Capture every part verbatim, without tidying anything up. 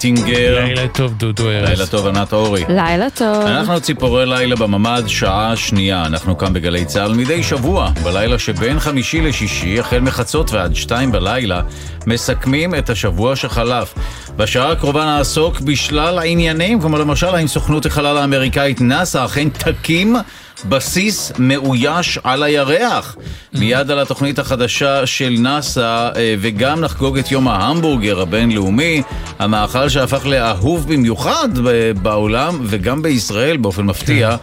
טינגר. לילה טוב דודו ארז. לילה טוב ענת אורי. לילה טוב. אנחנו ציפורי לילה בממד, שעה שנייה. אנחנו כאן בגלי צהל מדי שבוע, בלילה שבין חמישי לשישי, החל מחצות ועד שתיים בלילה, מסכמים את השבוע שחלף. בשעה הקרובה נעסוק בשלל העניינים, כמו למשל האם סוכנות החלל האמריקאית נאס"א אכן תקים בסיס מאויש על הירח. מיד על התוכנית החדשה של נאס"א, וגם נחגוג את יום ההמבורגר הבינלאומי, המאכל שהפך לאהוב במיוחד בעולם וגם בישראל באופן מפתיע.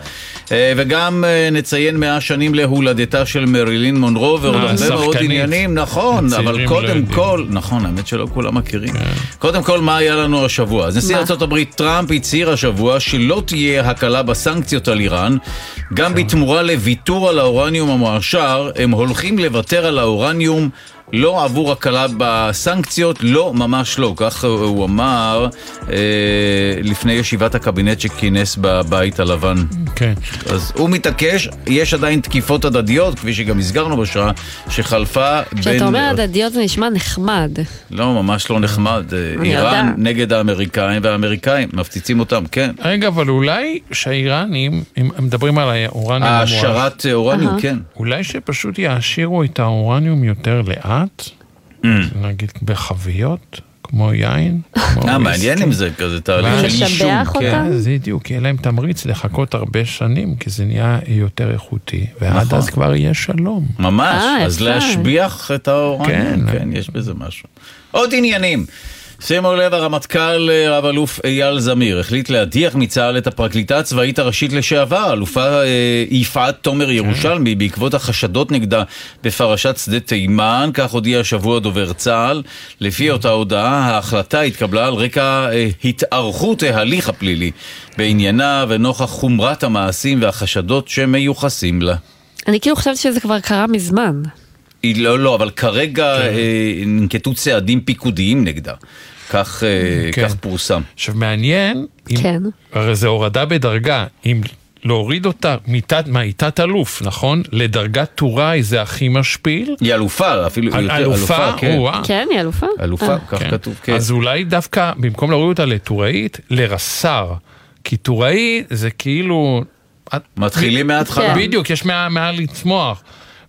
וגם נציין מאה שנים להולדתה של מרילין מונרו ועוד הרבה מאוד עניינים. נכון, אבל קודם כל, נכון, האמת שלא כולם מכירים. קודם כל, מה היה לנו השבוע? אז נשיא ארצות הברית טראמפ הצהיר השבוע שלא תהיה הקלה בסנקציות על איראן, גם בתמורה לוויתור על האורניום המועשר. הם הולכים לוותר על האורניום לא עבור הקלה בסנקציות, לא, ממש לא. כך הוא אמר אה, לפני ישיבת הקבינט שכינס בבית הלבן. כן. אז הוא מתעקש, יש עדיין תקיפות הדדיות, כפי שגם הסגרנו בשעה שחלפה בין... כשאתה אומר הדדיות זה נשמע נחמד. לא, ממש לא נחמד. איראן נגד האמריקאים, והאמריקאים מפציצים אותם, כן. רגע, אבל אולי שהאיראנים, הם מדברים על האורניום... העשרת אורניום, כן. אולי שפשוט יעשירו את האורניום יותר לאט, נגיד בחביות, כמו יין. אה, מעניין אם זה כזה תהליך של אישום. לשבח אותם? זה בדיוק, יהיה להם תמריץ לחכות הרבה שנים, כי זה נהיה יותר איכותי, ועד אז כבר יהיה שלום. ממש, אז להשביח את האורניום, כן, יש בזה משהו. עוד עניינים. שימו לב, הרמטכ"ל רב אלוף אייל זמיר החליט להדיח מצה"ל את הפרקליטה הצבאית הראשית לשעבר, אלופה יפעת תומר ירושלמי, בעקבות החשדות נגדה בפרשת שדה תימן. כך הודיע השבוע דובר צה"ל. לפי אותה הודעה, ההחלטה התקבלה על רקע התארכות ההליך הפלילי בעניינה ונוכח חומרת המעשים והחשדות שמיוחסים לה. אני כאילו חושבת שזה כבר קרה מזמן. לא, לא, אבל כרגע ננקטו צעדים פיקודיים נגדה. כך פורסם. עכשיו מעניין, הרי זה הורדה בדרגה, אם להוריד אותה מהיתת אלוף, נכון? לדרגת טוראי זה הכי משפיל. היא אלופה, אפילו יותר אלופה. כן, היא אלופה. אלופה, כך כתוב, כן. אז אולי דווקא, במקום להוריד אותה לטוראית, לרס"ר. כי טוראי זה כאילו... מתחילים מההתחלה. בדיוק, יש מעל לצמוח.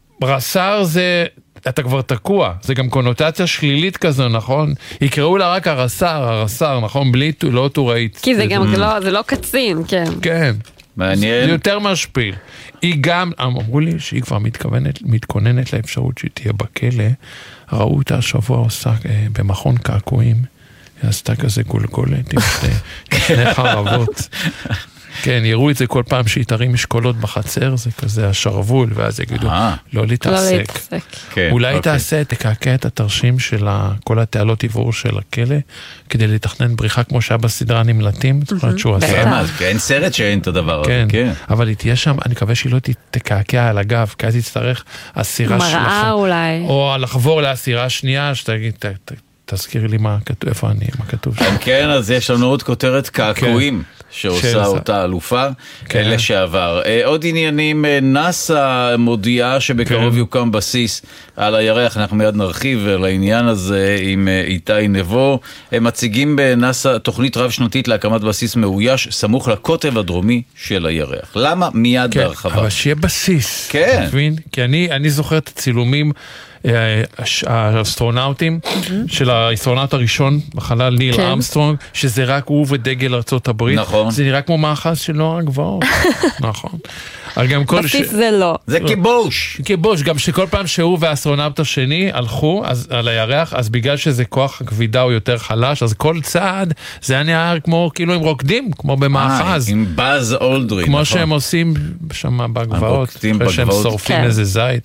רס"ר זה, אתה כבר תקוע, זה גם קונוטציה שלילית כזו, נכון? יקראו לה רק הרס"ר, הרס"ר, נכון? בלי, לא טוראית. כי זה גם, זה לא קצין, כן. כן. מעניין. זה יותר משפיל. היא גם, אמרו לי שהיא כבר מתכוונת, מתכוננת לאפשרות שהיא תהיה בכלא. ראו אותה השבוע עושה במכון קעקועים, היא עשתה כזה גולגולת עם שני חרבות. כן, יראו את זה כל פעם שהיא תרים משקולות בחצר, זה כזה השרבול, ואז יגידו, לא להתעסק. אולי תעשה, תקעקע את התרשים של כל התעלות עיבור של הכלא, כדי לתכנן בריחה כמו שהיה בסדרה נמלטים, זאת אומרת שהוא עשה. אין סרט שאין את הדבר הזה. כן, אבל היא תהיה שם, אני מקווה שהיא לא תקעקע על הגב, כי אז תצטרך אסירה שלך. מראה אולי. או לחבור לאסירה השנייה, שתגיד, תזכיר לי מה כתוב, איפה אני, מה כתוב. כן, אז יש לנו עוד כותרת קעקועים. שעושה אותה אלופה לשעבר. עוד עניינים, נאס"א מודיעה שבקרוב יוקם בסיס על הירח, אנחנו מיד נרחיב על העניין הזה עם איתי נבו. הם מציגים בנאס"א תוכנית רב שנתית להקמת בסיס מאויש סמוך לקוטב הדרומי של הירח. למה? מיד בהרחבה. אבל שיהיה בסיס. כן. כי אני זוכר את הצילומים האסטרונאוטים של האסטרונאוט הראשון בחלל, ניל ארמסטרונג, שזה רק הוא ודגל ארצות הברית. נכון. זה נראה כמו מאחז של נוער הגבעות. נכון. בסיס זה לא. זה כיבוש. כיבוש, גם שכל פעם שהוא והאסטרונאוט השני הלכו על הירח, אז בגלל שזה כוח הכבידה הוא יותר חלש, אז כל צעד זה היה נראה כמו, כאילו הם רוקדים, כמו במאחז. עם באז אולדרין. כמו שהם עושים שם בגבעות, אחרי שהם שורפים איזה זית.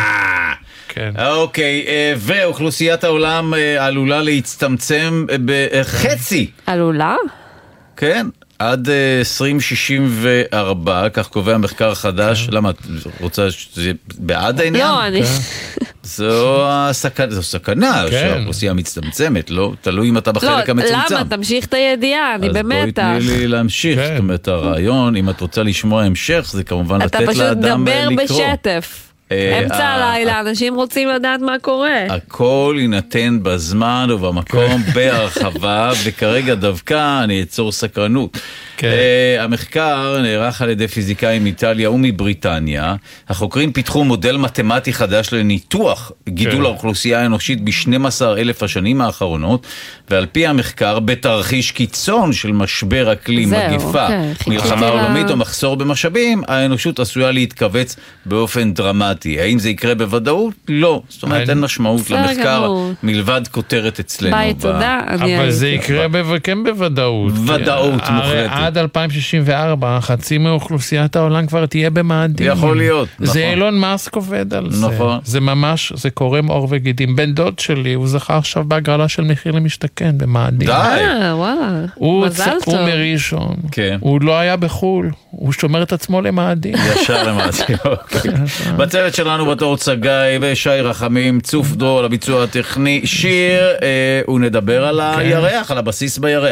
כן. אוקיי, ואוכלוסיית העולם עלולה להצטמצם בחצי. עלולה? כן, עד עשרים שישים וארבע, כך קובע מחקר חדש. למה, את רוצה שזה בעד העניין? לא, אני... זו סכנה שהאוכלוסייה מצטמצמת, לא? תלוי אם אתה בחלק המצומצם. לא, למה? תמשיך את הידיעה, אני במתח. אז בואי תני לי להמשיך, זאת אומרת, הרעיון, אם את רוצה לשמוע המשך, זה כמובן לתת לאדם לקרוא. אתה פשוט דבר בשטף. אמצע הלילה, אנשים רוצים לדעת מה קורה. הכל יינתן בזמן ובמקום בהרחבה, וכרגע דווקא אני אצור סקרנות. המחקר נערך על ידי פיזיקאים מאיטליה ומבריטניה. החוקרים פיתחו מודל מתמטי חדש לניתוח גידול האוכלוסייה האנושית ב-שנים עשר אלף השנים האחרונות, ועל פי המחקר, בתרחיש קיצון של משבר אקלים, מגיפה, מלחמה עולמית או מחסור במשאבים, האנושות עשויה להתכווץ באופן דרמטי. האם זה יקרה בוודאות? לא. זאת אומרת, אין משמעות למחקר מלבד כותרת אצלנו. ביי, תודה. אבל זה יקרה כן בוודאות. ודאות מוחלטת. עד אלפיים שישים וארבע, חצי מאוכלוסיית העולם כבר תהיה במאדים. יכול להיות, נכון. זה אילון מאסק עובד על זה. נכון. זה ממש, זה קורם עור וגידים. בן דוד שלי, הוא זכה עכשיו בהגרלה של מחיר למשתכן במאדים. די. אה, וואלה. מזל טוב. הוא מראשון. כן. הוא לא היה בחול. הוא שומר את עצמו למאדים. ישר למאדים, אוקיי. בצוות שלנו בתור צגי ושי רחמים, צוף דור על הביצוע הטכני, שיר, ונדבר על הירח, על הבסיס בירח.